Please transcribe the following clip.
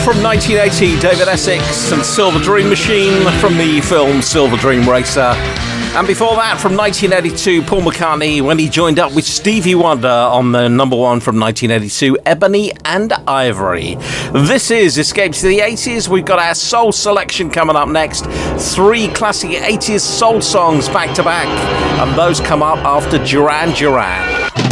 from 1980, David Essex and Silver Dream Machine from the film Silver Dream Racer. And before that, from 1982, Paul McCartney when he joined up with Stevie Wonder on the number one from 1982, Ebony and Ivory. This is Escape to the 80s. We've got our soul selection coming up next. 3 classic 80s soul songs back to back. And those come up after Duran Duran.